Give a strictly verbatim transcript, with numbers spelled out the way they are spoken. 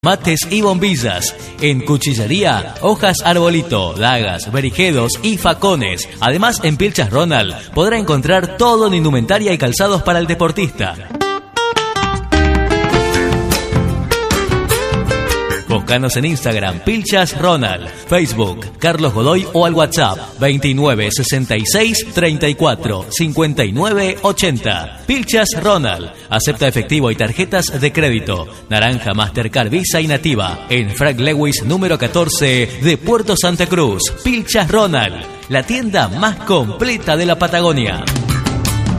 mates y bombillas. En cuchillería, hojas arbolito, dagas, berijedos y facones. Además, en Pilchas Ronald podrá encontrar todo en indumentaria y calzados para el deportista. Búscanos en Instagram, Pilchas Ronald, Facebook, Carlos Godoy o al WhatsApp veintinueve sesenta y seis treinta y cuatro cincuenta y nueve ochenta. Pilchas Ronald, acepta efectivo y tarjetas de crédito. Naranja, Mastercard, Visa y Nativa. En Frank Lewis número catorce de Puerto Santa Cruz. Pilchas Ronald, la tienda más completa de la Patagonia.